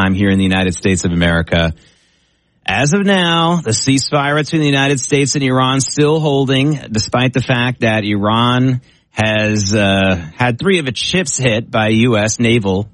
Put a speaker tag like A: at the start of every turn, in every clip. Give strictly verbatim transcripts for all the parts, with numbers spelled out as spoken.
A: time here in the United States of America. As of now, the ceasefire between the United States and Iran still holding, despite the fact that Iran has uh, had three of its ships hit by U S naval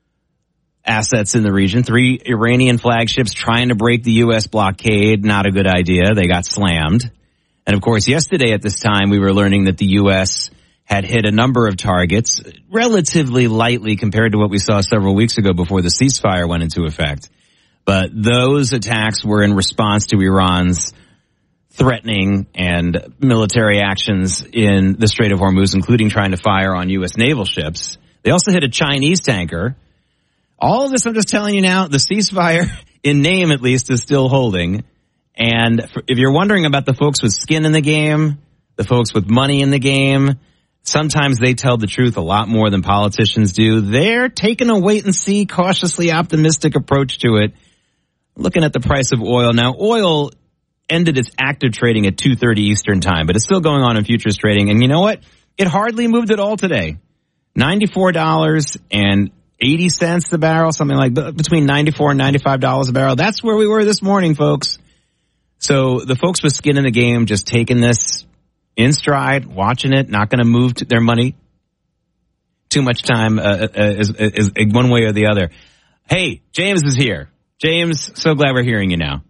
A: assets in the region. Three Iranian flagships trying to break the U S blockade. Not a good idea. They got slammed. And of course, yesterday at this time, we were learning that the U S had hit a number of targets relatively lightly compared to what we saw several weeks ago before the ceasefire went into effect. But those attacks were in response to Iran's threatening and military actions in the Strait of Hormuz, including trying to fire on U S naval ships. They also hit a Chinese tanker. All of this, I'm just telling you now, the ceasefire, in name at least, is still holding. And if you're wondering about the folks with skin in the game, the folks with money in the game, sometimes they tell the truth a lot more than politicians do. They're taking a wait-and-see, cautiously optimistic approach to it. Looking at the price of oil. Now, oil ended its active trading at two thirty Eastern time, but it's still going on in futures trading. And you know what? It hardly moved at all today. ninety-four dollars and eighty cents a barrel, something like between ninety-four and ninety-five dollars a barrel. That's where we were this morning, folks. So the folks with skin in the game just taking this in stride, watching it, not going to move to their money too much time uh, is, is, is one way or the other. Hey, James is here. James, so glad we're hearing you now.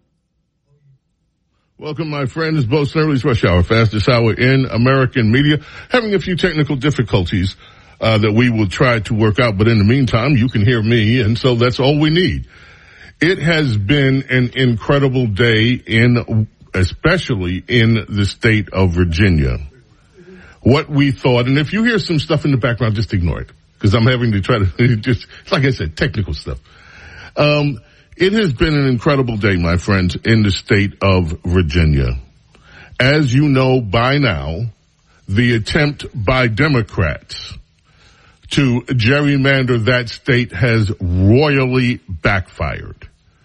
B: Welcome, my friends. Bo Snerdley's Rush Hour, fastest hour in American media. Having a few technical difficulties uh, that we will try to work out, but in the meantime, you can hear me, and so that's all we need. It has been an incredible day, in especially in the state of Virginia. What we thought, and if you hear some stuff in the background, just ignore it, because I'm having to try to just, like I said, technical stuff. Um, It has been an incredible day, my friends, in the state of Virginia. As you know by now, the attempt by Democrats to gerrymander that state has royally backfired.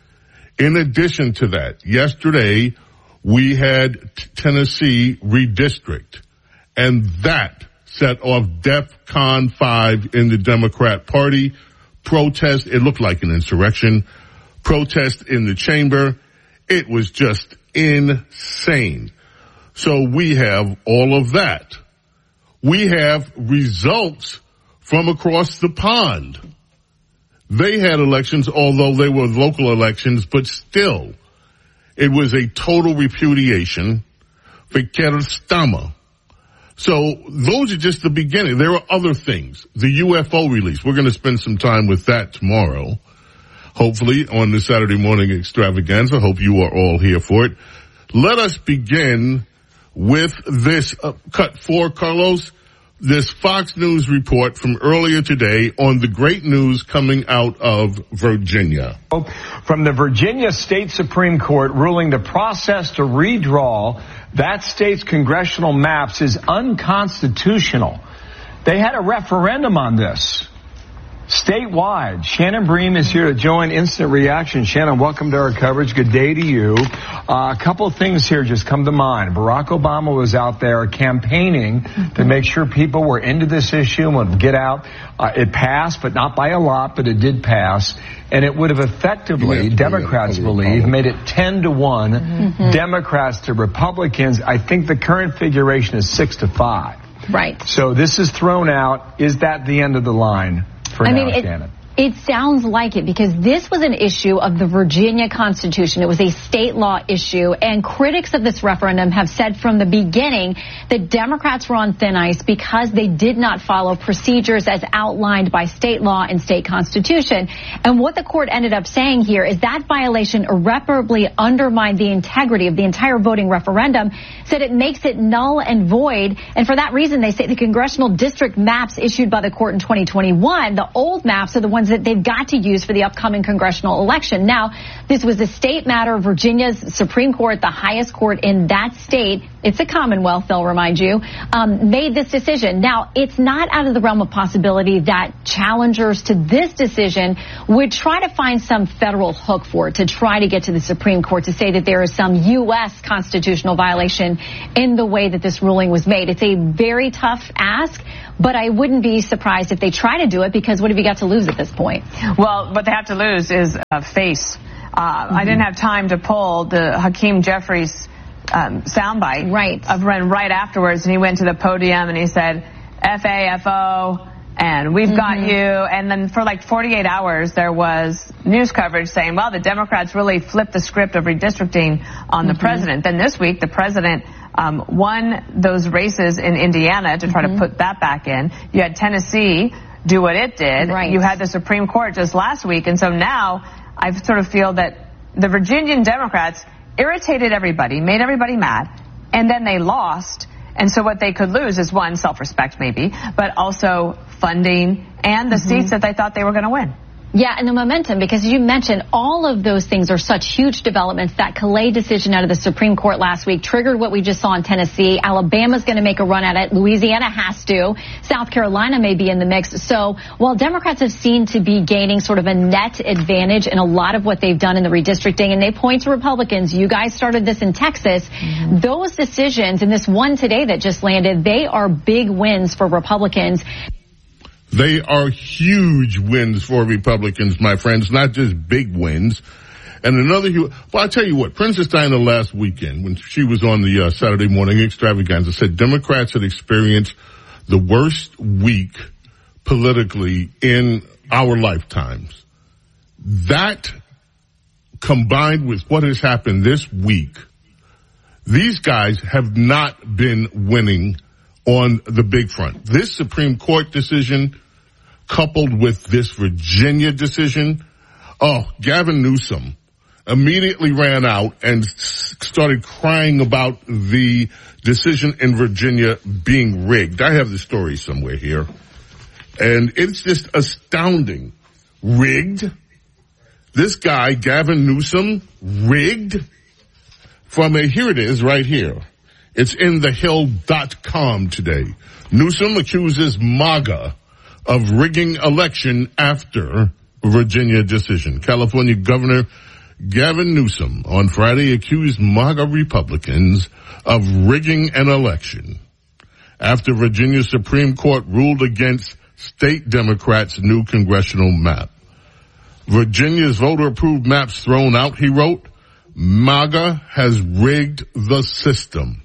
B: In addition to that, yesterday we had Tennessee redistrict, and that set off DEFCON five in the Democrat Party. Protest, it looked like an insurrection. Protest in the chamber. It was just insane. So we have all of that. We have results from across the pond. They had elections, although they were local elections, but still, it was a total repudiation for Keir Starmer. So those are just the beginning. There are other things. The U F O release. We're going to spend some time with that tomorrow. Hopefully on the Saturday morning extravaganza. Hope you are all here for it. Let us begin with this uh, cut four, Carlos. This Fox News report from earlier today on the great news coming out of Virginia.
C: From the Virginia State Supreme Court ruling the process to redraw that state's congressional maps is unconstitutional. They had a referendum on this. Statewide, Shannon Bream is here to join Instant Reaction. Shannon, welcome to our coverage. Good day to you. Uh, a couple of things here just come to mind. Barack Obama was out there campaigning to make sure people were into this issue and would get out. Uh, it passed, but not by a lot, but it did pass. And it would have effectively, Democrats believe, made it ten to one, mm-hmm. Democrats to Republicans. I think the current figuration is six to five.
D: Right.
C: So this is thrown out. Is that the end of the line? For
D: I
C: now,
D: mean, it,
C: Shannon.
D: It sounds like it, because this was an issue of the Virginia Constitution. It was a state law issue, and critics of this referendum have said from the beginning that Democrats were on thin ice because they did not follow procedures as outlined by state law and state constitution. And what the court ended up saying here is that violation irreparably undermined the integrity of the entire voting referendum, said it makes it null and void. And for that reason, they say the congressional district maps issued by the court in twenty twenty-one, the old maps are the ones that they've got to use for the upcoming congressional election. Now, this was a state matter. Virginia's Supreme Court, the highest court in that state, it's a Commonwealth, they'll remind you, um, made this decision. Now, it's not out of the realm of possibility that challengers to this decision would try to find some federal hook for it to try to get to the Supreme Court to say that there is some U S constitutional violation in the way that this ruling was made. It's a very tough ask, but I wouldn't be surprised if they try to do it, because what have you got to lose at this point?
E: Well, what they have to lose is a face. Uh, mm-hmm. I didn't have time to pull the Hakeem Jeffries um, soundbite
D: right.
E: of when right afterwards, and he went to the podium and he said, F A F O, and we've mm-hmm. got you. And then for like forty-eight hours, there was news coverage saying, well, the Democrats really flipped the script of redistricting on mm-hmm. the president. Then this week, the president um, won those races in Indiana to try mm-hmm. to put that back in. You had Tennessee do what it did.
D: Right.
E: You had the Supreme Court just last week. And so now I sort of feel that the Virginian Democrats irritated everybody, made everybody mad, and then they lost. And so what they could lose is, one, self-respect maybe, but also funding and the mm-hmm. seats that they thought they were going to win.
D: Yeah, and the momentum, because you mentioned all of those things are such huge developments. That Calais decision out of the Supreme Court last week triggered what we just saw in Tennessee. Alabama's going to make a run at it. Louisiana has to. South Carolina may be in the mix. So while Democrats have seemed to be gaining sort of a net advantage in a lot of what they've done in the redistricting, and they point to Republicans, you guys started this in Texas, mm-hmm. those decisions, and this one today that just landed, they are big wins for Republicans.
B: They are huge wins for Republicans, my friends, not just big wins. And another huge, well, I'll tell you what, Princess Diana last weekend, when she was on the uh, Saturday morning extravaganza, said Democrats had experienced the worst week politically in our lifetimes. That, combined with what has happened this week, these guys have not been winning on the big front. This Supreme Court decision, coupled with this Virginia decision, oh, Gavin Newsom immediately ran out and started crying about the decision in Virginia being rigged. I have the story somewhere here, and it's just astounding. Rigged? This guy, Gavin Newsom, rigged? From a, here it is right here. It's in the hill dot com today. Newsom accuses MAGA of rigging election after Virginia decision. California Governor Gavin Newsom on Friday accused MAGA Republicans of rigging an election after Virginia Supreme Court ruled against state Democrats' new congressional map. Virginia's voter-approved maps thrown out, he wrote. MAGA has rigged the system.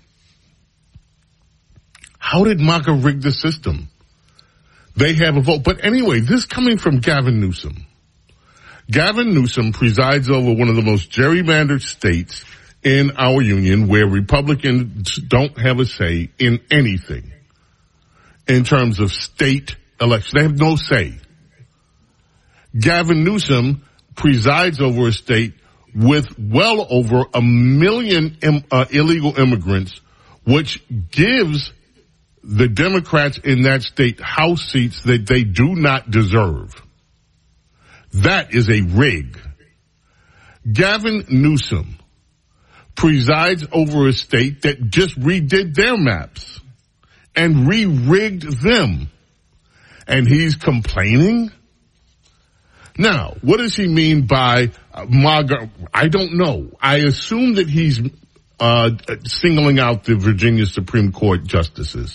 B: How did MAGA rig the system? They have a vote. But anyway, this coming from Gavin Newsom. Gavin Newsom presides over one of the most gerrymandered states in our union, where Republicans don't have a say in anything in terms of state elections. They have no say. Gavin Newsom presides over a state with well over a million im- uh, illegal immigrants, which gives the Democrats in that state House seats that they do not deserve. That is a rig. Gavin Newsom presides over a state that just redid their maps and re-rigged them. And he's complaining? Now, what does he mean by uh, MAGA? I don't know. I assume that he's uh singling out the Virginia Supreme Court justices.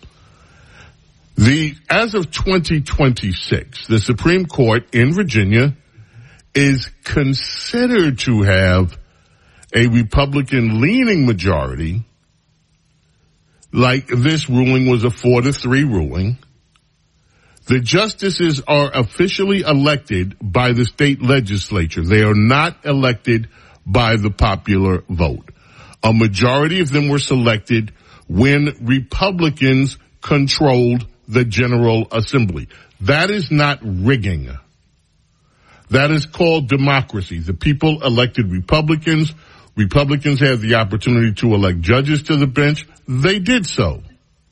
B: The, as of twenty twenty-six, the Supreme Court in Virginia is considered to have a Republican-leaning majority, like this ruling was a four to three ruling. The justices are officially elected by the state legislature. They are not elected by the popular vote. A majority of them were selected when Republicans controlled the General Assembly. That is not rigging. That is called democracy. The people elected Republicans. Republicans had the opportunity to elect judges to the bench. They did so.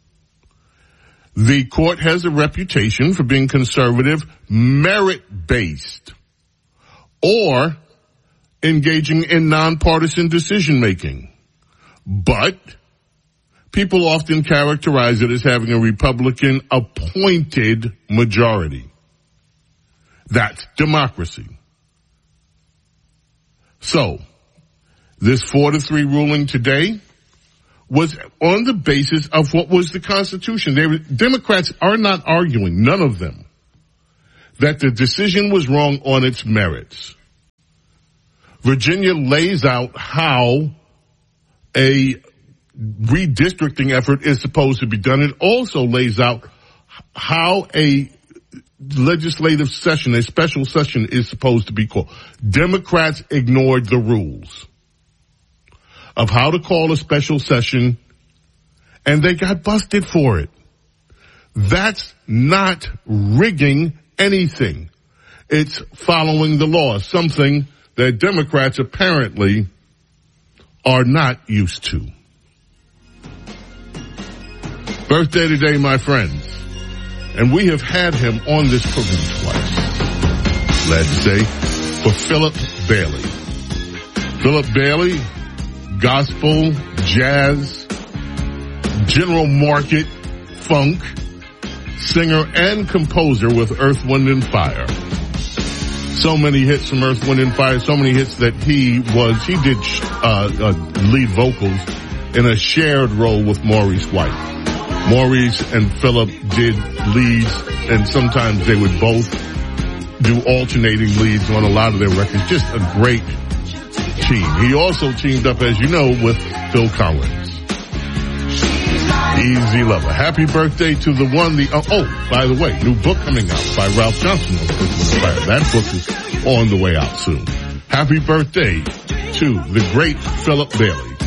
B: The court has a reputation for being conservative, merit-based, or engaging in nonpartisan decision-making. But people often characterize it as having a Republican appointed majority. That's democracy. So, this four to three ruling today was on the basis of what was the Constitution. They were, Democrats are not arguing, none of them, that the decision was wrong on its merits. Virginia lays out how a redistricting effort is supposed to be done. It also lays out how a legislative session, a special session, is supposed to be called. Democrats ignored the rules of how to call a special session, and they got busted for it. That's not rigging anything. It's following the law, something that Democrats apparently are not used to. Birthday today, my friends. And we have had him on this program twice. Glad to say, for Philip Bailey. Philip Bailey, gospel, jazz, general market, funk, singer and composer with Earth, Wind and Fire. So many hits from Earth, Wind and Fire, so many hits that he was, he did uh, uh, lead vocals in a shared role with Maurice White. Maurice and Philip did leads, and sometimes they would both do alternating leads on a lot of their records. Just a great team. He also teamed up, as you know, with Phil Collins. Easy Lover. Happy birthday to the one, the, uh, oh, by the way, new book coming out by Ralph Johnson. That book is on the way out soon. Happy birthday to the great Philip Bailey.